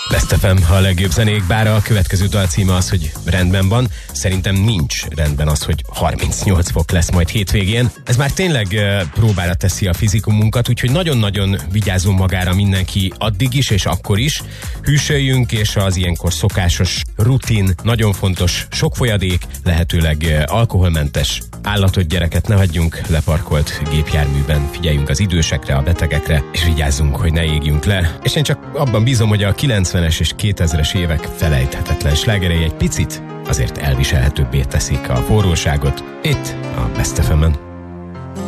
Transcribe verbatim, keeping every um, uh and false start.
Best ef em, a legjobb zenék, bár a következő dal címe az, hogy rendben van. Szerintem nincs rendben az, hogy harmincnyolc fok lesz majd hétvégén. Ez már tényleg uh, próbára teszi a fizikumunkat, úgyhogy nagyon-nagyon vigyázzon magára mindenki addig is és akkor is. Hűsöljünk, és az ilyenkor szokásos rutin, nagyon fontos, sok folyadék, lehetőleg uh, alkoholmentes, állatot, gyereket ne hagyjunk leparkolt gépjárműben, figyeljünk az idősekre, a betegekre, és vigyázzunk, hogy ne égjünk le. És én csak abban bízom, hogy a kilencvenes és kétezres évek felejthetetlen slágerei egy picit azért elviselhetőbbé teszik a forróságot itt a Best ef emen.